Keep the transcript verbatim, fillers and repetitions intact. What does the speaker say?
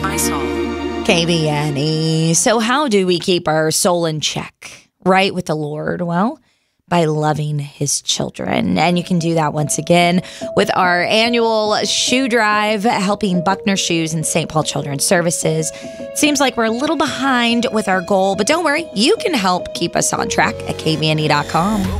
my soul. K B N E. So how do we keep our soul in check, right, with the Lord? Well, by loving his children. And you can do that once again with our annual shoe drive, helping Buckner Shoes and Saint Paul Children's Services. Seems like we're a little behind with our goal, but don't worry, you can help keep us on track at K B N E dot com.